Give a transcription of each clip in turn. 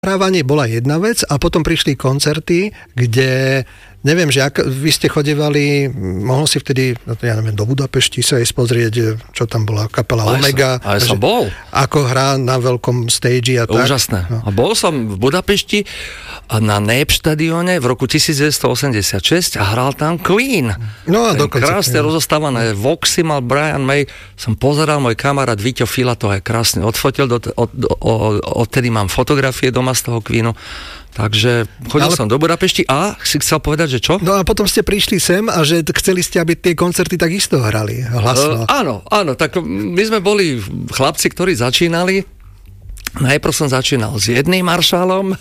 nahrávanie bola jedna vec a potom prišli koncerty, kde neviem, že vy ste chodevali, mohol si vtedy, ja neviem, do Budapešti sa ísť pozrieť, čo tam bola kapela Omega. Ale som bol. Ako hrá na veľkom stage a tak. Úžasné. No. A bol som v Budapešti na NEP štadióne v roku 1986 a hral tam Queen. No a dokonca. Krásne rozostávané Voxy mal Brian May. Som pozeral, môj kamarát Víťo Fila to aj krásne odfotil. Odtedy mám fotografie doma z toho Queenu. Takže chodil som do Budapešti a si chcel povedať, že čo? No a potom ste prišli sem a že chceli ste, aby tie koncerty takisto hrali hlasno. Áno, tak my sme boli chlapci, ktorí začínali. Najprv som začínal s jedným maršálom.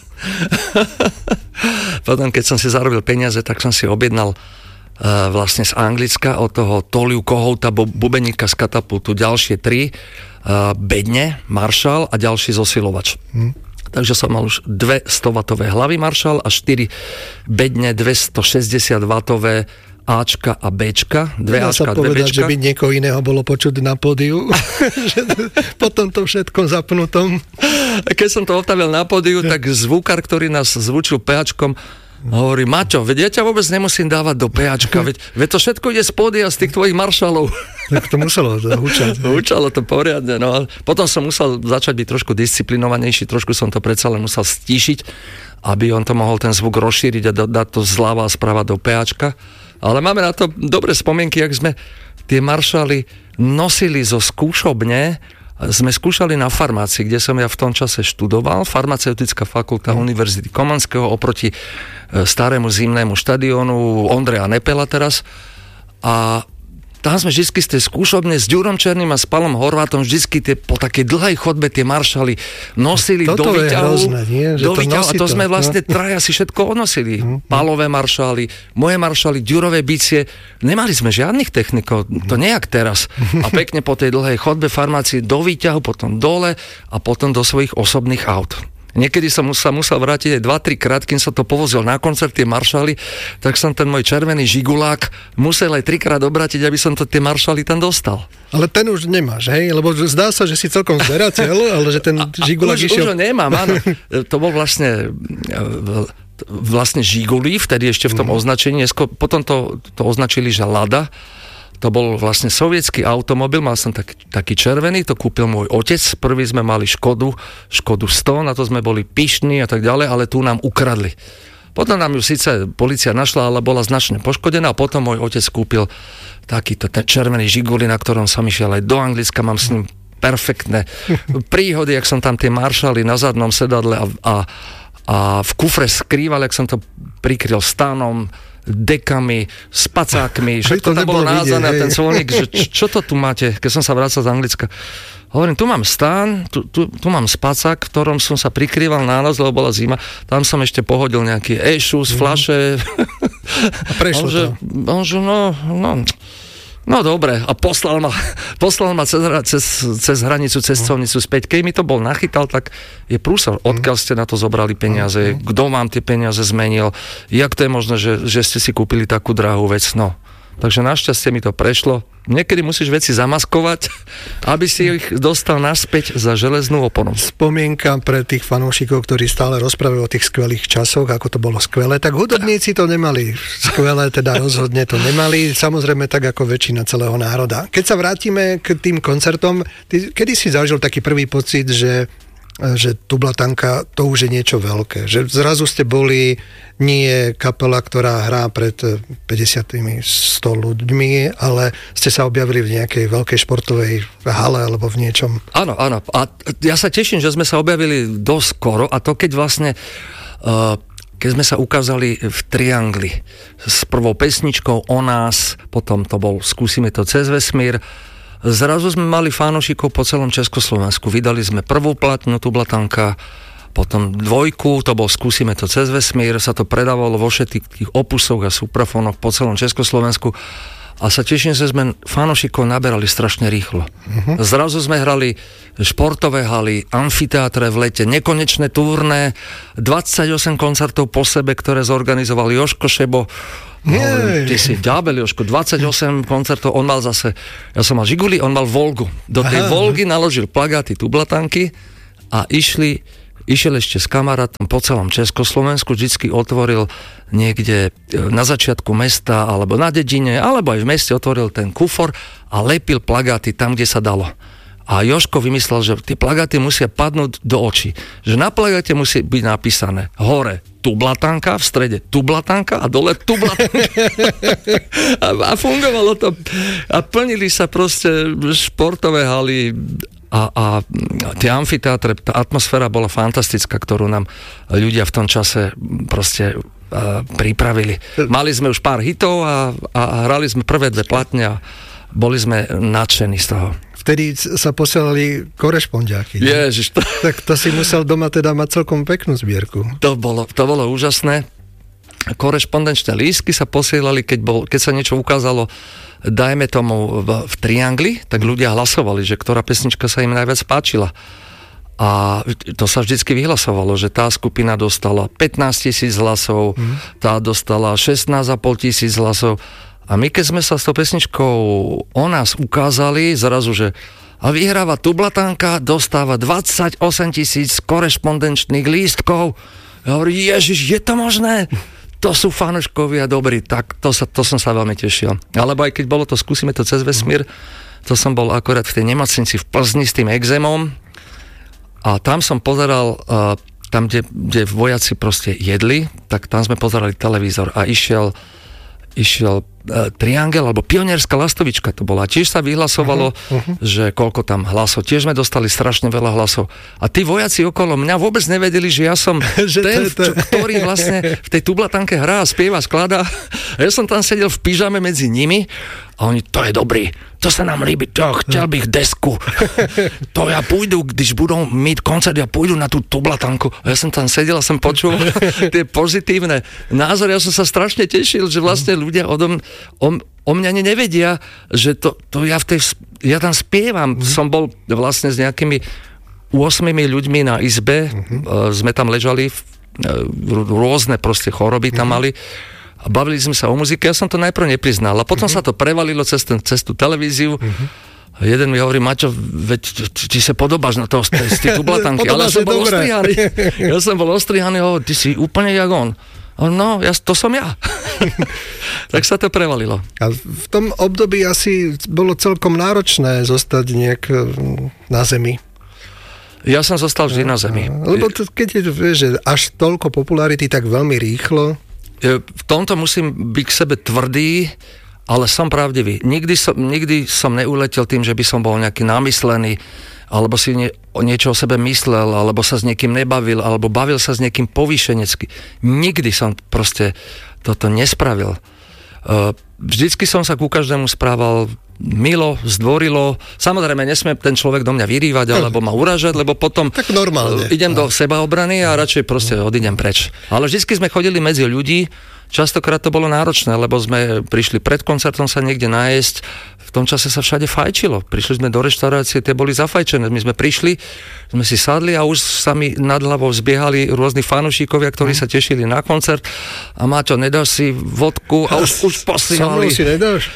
Potom, keď som si zarobil peniaze, tak som si objednal vlastne z Anglicka od toho Toliu Kohouta, bubeníka z Katapultu, ďalšie 3 bedne, maršál a ďalší zosilovač. Takže som mal už 200W hlavy maršál a 4 bedne 260W Ačka a Bčka. Dve Ačka a dve povedať, Bčka. že by niekoho iného bolo počuť na pódiu. Po tomto všetkom zapnutom. Keď som to otavil na pódiu, tak zvukár, ktorý nás zvučil PAčkom, hovorí, Maťo, veď ja ťa vôbec nemusím dávať do PAčka, veď to všetko ide z pódia z tých tvojich maršalov. Tak to muselo hučať. Hučalo to poriadne, no. Potom som musel začať byť trošku disciplinovanejší, trošku som to predsa len musel stíšiť, aby on to mohol ten zvuk rozšíriť a dať to zľava a sprava do PAčka. Ale máme na to dobré spomienky, jak sme tie maršaly nosili zo skúšobne. Sme skúšali na farmácii, kde som ja v tom čase študoval, farmaceutická fakulta Univerzity Komenského oproti starému zimnému štadiónu Ondreja Nepela teraz. A tam sme vždy z tej skúšobne s Ďurom Černým a s Palom Horvátom vždy po takej dlhej chodbe tie maršaly nosili do výťahu. A to sme vlastne traja si všetko odnosili. Palové maršaly, moje maršaly, Ďurové bicie. Nemali sme žiadnych technikov, to nejak teraz. A pekne po tej dlhej chodbe farmácii do výťahu, potom dole a potom do svojich osobných aut. Niekedy som sa musel vrátiť aj 2-3 krát, kým som to povozil na koncert, tie maršaly, tak som ten môj červený žigulák musel aj 3-krát obrátiť, aby som to tie maršaly tam dostal. Ale ten už nemáš, hej? Lebo zdá sa, že si celkom zberateľ, ale že ten žigulák išiel... Už ho nemám, áno. To bol vlastne žigulí, vtedy ešte v tom označení, potom to označili, že Lada. To bol vlastne sovietský automobil, mal som taký červený, to kúpil môj otec, prvý sme mali Škodu 100, na to sme boli pyšní a tak ďalej, ale tu nám ukradli. Potom nám ju síce polícia našla, ale bola značne poškodená a potom môj otec kúpil takýto ten červený Žiguli, na ktorom som išiel aj do Anglicka, mám s ním perfektné príhody, jak som tam tie maršaly na zadnom sedadle a v kufre skrýval, jak som to prikryl stánom, dekami, spacákmi, všetko tam bolo názané a ten colník, že čo to tu máte, keď som sa vracal z Anglicka. Hovorím, tu mám stán, tu mám spacák, v ktorom som sa prikrýval na noc, lebo bola zima, tam som ešte pohodil nejaký ešus, fľaše. A prešlo to. On že no dobre, a poslal ma cez hranicu, cez colnicu späť. Keď mi to bol nachytal, tak je prúsor. Odkiaľ ste na to zobrali peniaze? Kto vám tie peniaze zmenil? Jak to je možné, že ste si kúpili takú drahú vec? No. Takže našťastie mi to prešlo. Niekedy musíš veci zamaskovať, aby si ich dostal naspäť za železnú oponou. Spomienka pre tých fanúšikov, ktorí stále rozprávajú o tých skvelých časoch, ako to bolo skvelé, tak hudobníci to nemali skvelé, teda rozhodne to nemali, samozrejme tak ako väčšina celého národa. Keď sa vrátime k tým koncertom, kedy si zažil taký prvý pocit, že Tublatanka to už je niečo veľké. Že zrazu ste boli nie kapela, ktorá hrá pred 50-100 ľuďmi, ale ste sa objavili v nejakej veľkej športovej hale alebo v niečom. Áno. A ja sa teším, že sme sa objavili dosť skoro a to keď vlastne keď sme sa ukázali v Triangli s prvou pesničkou O nás, potom to bol Skúsime to cez vesmír. Zrazu sme mali fanúšikov po celom Československu. Vydali sme prvú platňu Tublatanka, potom 2, to bol Skúsime to cez vesmír, sa to predávalo vo všetkých tých opusoch a suprafónoch po celom Československu a sa teším, že sme fanúšikov naberali strašne rýchlo. Zrazu sme hrali športové haly, amfiteátre v lete, nekonečné turné, 28 koncertov po sebe, ktoré zorganizoval Jožko Šebo. Ty si ďábel, Jožko, 28 koncertov, on mal zase, ja som mal Žiguli, on mal Volgu. Do tej Volgy naložil plagáty Tublatanky a išli išiel ešte s kamarátom po celom Československu, vždycky otvoril niekde na začiatku mesta, alebo na dedine, alebo aj v meste otvoril ten kufor a lepil plagáty tam, kde sa dalo. A Jožko vymyslel, že tie plagáty musia padnúť do očí. Že na plagáte musí byť napísané hore Tublatanka, v strede Tublatanka a dole Tublatanka. A fungovalo to. A plnili sa proste športové haly a tie amfiteátre, tá atmosféra bola fantastická, ktorú nám ľudia v tom čase proste pripravili. Mali sme už pár hitov a hrali sme prvé 2 platne a boli sme nadšení z toho. Vtedy sa posielali korešpondiáky. Ježiš. Tak to si musel doma teda mať celkom peknú zbierku. To bolo úžasné. Korešpondenčné lístky sa posielali, keď sa niečo ukázalo, dajme tomu v triangli, tak ľudia hlasovali, že ktorá pesnička sa im najviac páčila. A to sa vždycky vyhlasovalo, že tá skupina dostala 15 000 hlasov, tá dostala 16 500 hlasov. A my, keď sme sa s tou pesničkou o nás ukázali, zrazu, že a vyhráva Tublatanka, dostáva 28 000 korešpondenčných lístkov. Ja hovorím, Ježiš, je to možné? To sú fanúškovia dobrí, tak to som sa veľmi tešil. Alebo aj keď bolo to, skúsime to cez vesmír, to som bol akorát v tej nemocnici v Plzni s tým exémom a tam som pozeral, tam, kde vojaci proste jedli, tak tam sme pozerali televízor a išiel triangel, alebo pionierská lastovička to bola. Tiež sa vyhlasovalo, že koľko tam hlasov. Tiež sme dostali strašne veľa hlasov. A tí vojaci okolo mňa vôbec nevedeli, že ja som ten, ktorý vlastne v tej Tublatanke hrá, spieva, skladá. A ja som tam sedel v pyžame medzi nimi a oni, to je dobrý, to sa nám líbi, to chtěl bych desku. To ja pôjdu, když budú mít koncert, ja pôjdu na tú Tublatanku. A ja som tam sedel a som počul tie pozitívne názory. Ja som sa strašne tešil, že vlastne ľudia o mňa ani nevedia, že to ja tam spievam. Som bol vlastne s nejakými 8 ľuďmi na izbe, sme tam ležali, rôzne proste choroby tam mali a bavili sme sa o muzike. Ja som to najprv nepriznal a potom sa to prevalilo cez tú televíziu. Jeden mi hovorí, Maťo, veď ti sa podobáš na toho z tej Tublatanky, ale ja som bol ostrihaný. Ja som bol ostrihaný, ty si úplne jak on. No, to som ja. Tak sa to prevalilo. A v tom období asi bolo celkom náročné zostať nejak na zemi. Ja som zostal vždy na zemi. Lebo keď vieš, že až toľko popularity tak veľmi rýchlo. V tomto musím byť k sebe tvrdý, ale som pravdivý. Nikdy som neuletel tým, že by som bol nejaký namyslený, alebo si niečo o sebe myslel, alebo sa s niekým nebavil, alebo bavil sa s niekým povýšenecky. Nikdy som proste toto nespravil. Vždycky som sa ku každému správal milo, zdvorilo. Samozrejme, nesmie ten človek do mňa vyrývať, alebo ma uražať, lebo potom tak normálne. Idem do sebaobrany a radšej proste odídem preč. Ale vždycky sme chodili medzi ľudí, častokrát to bolo náročné, lebo sme prišli pred koncertom sa niekde nájsť. V tom čase sa všade fajčilo. Prišli sme do reštaurácie, tie boli zafajčené. My sme prišli, sme si sadli a už sa mi nad hlavou zbiehali rôzni fanúšikovia, ktorí sa tešili na koncert. A Máťo, nedáš si vodku? A už posielali. Si nedáš?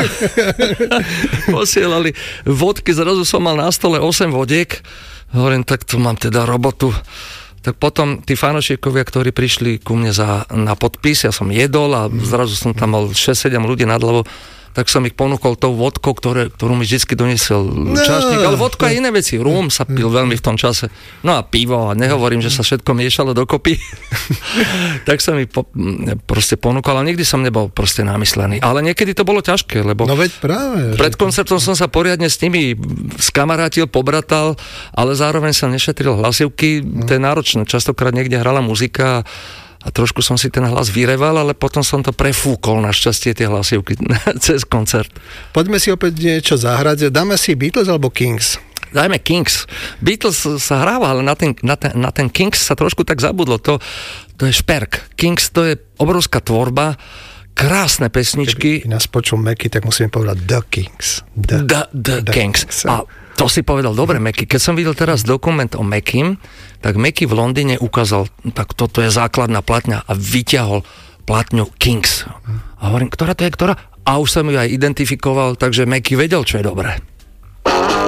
Posielali vodky, zrazu som mal na stole 8 vodiek. Hovorím, tak tu mám teda robotu. Tak potom tí fanúšikovia, ktorí prišli ku mne na podpis, ja som jedol a zrazu som tam mal 6-7 ľudí nad hlavou, tak som ich ponúkol tou vodkou, ktorú mi vždycky doniesol čašník. Ale vodka a iné veci. Rum sa pil veľmi v tom čase. No a pivo, a nehovorím, že sa všetko miešalo dokopy. Tak som ich proste ponúkol, ale nikdy som nebol proste namyslený. Ale niekedy to bolo ťažké, lebo no veď práve, pred koncertom som sa poriadne s nimi skamarátil, pobratal, ale zároveň som nešetril hlasivky. To je náročné. Častokrát niekde hrala muzika a trošku som si ten hlas vyreval, ale potom som to prefúkol našťastie tie hlasivky cez koncert. Poďme si opäť niečo zahrať. Dáme si Beatles alebo Kings? Dajme Kings. Beatles sa hráva, ale na ten Kings sa trošku tak zabudlo. To je šperk. Kings to je obrovská tvorba, krásne pesničky. Keby nás počul Meky, tak musíme povedať The Kings. The Kings. A to si povedal dobre, Meky. Keď som videl teraz dokument o Mekym, tak Meky v Londýne ukázal, tak toto je základná platňa a vyťahol platňu Kings. A hovorím, ktorá to je, ktorá? A už som ju aj identifikoval, takže Meky vedel, čo je dobré.